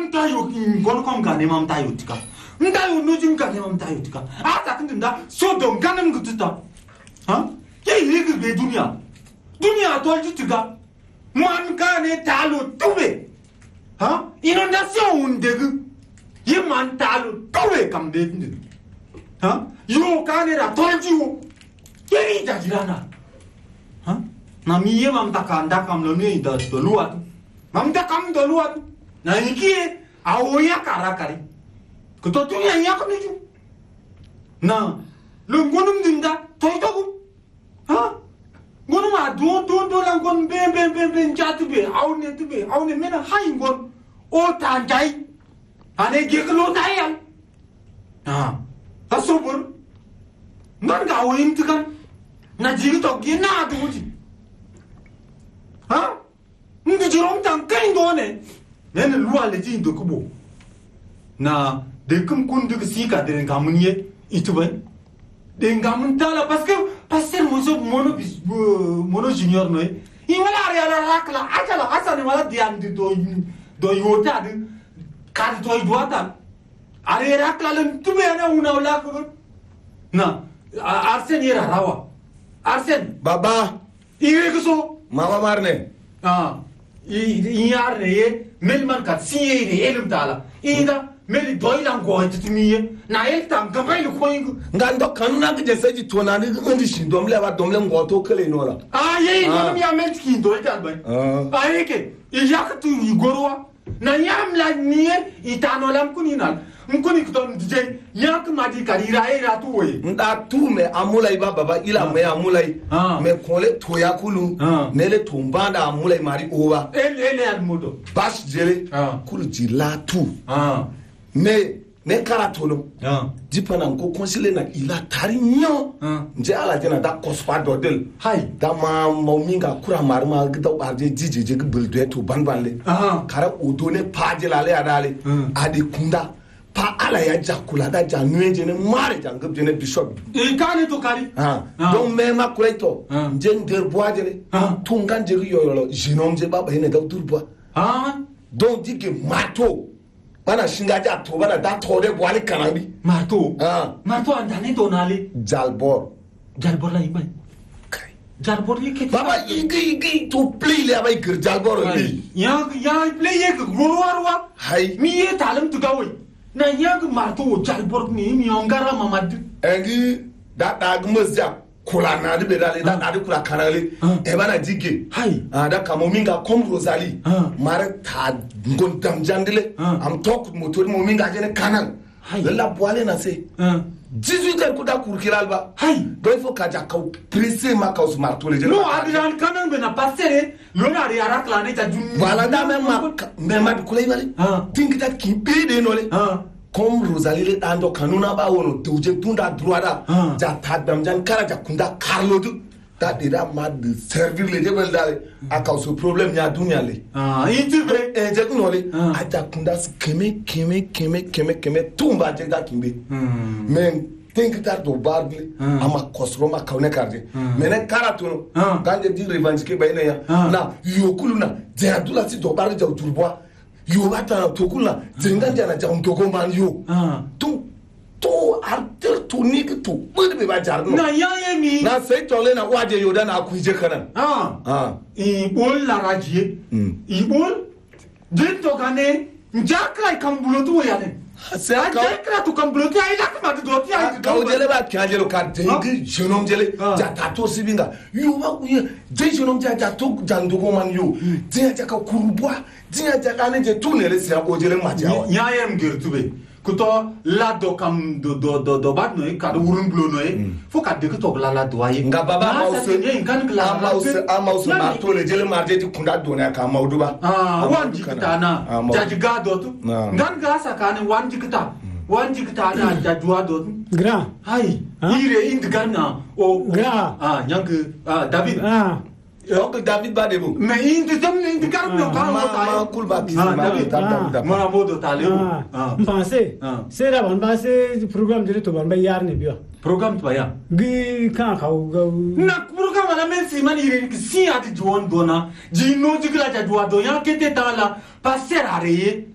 tayo ngon kom gane mam tayo tika ndayo nujum gane mam tayo tika ata kinda so don ganam gututa ha ye yegi be dunia tolji tika man gane talo tube ha inondation undegu ye man talo tube kam de ha yo gane ra tolji wo ye ita jirana ha na miye mam takanda kam lo ne ida to luat mam takam do luat na iki awoya karakari kuto tunya yak niju na lu ngonum dinda toytogu ha ngonum a do la ngon be njatube awne mena hay ngon o tanjai ane geklo tayal ha asobur ngan ga woyim tikan na jigi to gina aduji ha ndi jirom tan kain done nene luwa leji ndo kubo na de kum kun de sika de ngamunye itubai de ngamun tala parce que passer mono junior noy imala ala rakla atala asane wala diam de do yota de kad to idwata are rakla len tube ana una wala ko na arsen yera rawa arsen baba ire ko mama marne inyar ne melman kat siye ne elum tala ida meli doilan go titumiye na eltam gambai lu koingu ngando kanuna ke jeseji tonani ndi shindomle ba domle ngoto kele nola ye no ya melki do talbai ayeke ijakatu igorwa na nyam la niye itanolam kuninal mkuni kuton dj yak madi karira era tuwe nda tu me amulai baba ila me amulai me kole toya kulu nele tumbanda amulai mari owa ele almudo bas jele kulu jila tu ne karatono jipana nko konsile na ila tari nyo nje ala jena da kospa dodel hay da ma mominga kura marma gida arje jije ge buldo to banbanle kara odone paje lale adale adi kunda pa ala ya jakula da janweje ne mare jangab jene bishop kani to kari donc mema kureto nje nder boadele tungan je yoyolo jinomje baba ene da turbo donc dige mato bana shingaja to bana da tore boali kanabi mato andane to nale jalbor la imai jalbor ye ke baba igi to play le abay gir jalbor le ya play ye gurwarwa hay mi ye talam to gawi na yag marto jalbor ni mi ongara mamad engi da gmazja kula na de dale da kula kanale e bana dige hay da kamominga kom rosali mara ta ngon damjandile am tok motor mominga jene kanal la boale na se 18 kuda kurkiral ba hay do il faut ka ja ka pressé ma ka marto le no adiran kanan be na passer lo na ri arak la ne ta jun wala da même ma kulay bale think that ki be de no le comme Rosalie le ando kanuna ba wono tuje tunda droada ja tadam jan kara ja kunda karlodu da dira ma de servir les jebel dale a cause problème ya dunia le intibe je kuno le a ja kunda keme tumba je da kimbe men think that do bargle ama kosroma kaune karje menen karatuno ganje di revendiquer bayna ya na yokuluna je adula si do barge ja turboa yo bata tokula zenganja na ja untoko man yo to arter to nik to bud be ba jarno na yaye mi na sai tole na waje yo da na kuije kana i bol la rajie i bol din to gane njakla kambulo to yale sai ka njakla to kambulo to ai lakma to ti ai ka ojele ba kajelo ka dengi jenom jele ja tato sibinga yo ba ku je jenom ja to jandoko man yo je ja ka kurubwa dia jakane je tunele sia ojele majawa nyaayem girtube kuto la do kam do bad no ka do urun blo no fo ka de to la do ayi nga baba mausa marto le jele marje ti kunda do na ka mauduba wanji kitana jaji ga do tu ngan ga sakane wanji kitana jajwa do gra hai ire indgana o gra nyang David Oncle David Badebo. Mais il te donne une carte de c'est là on passe programme de to ban bayar ne biwa programme to ya gi kan kaw na programme la même si mani ire si ati juon dona jino jigla ja dua do ya kete ta la passer areye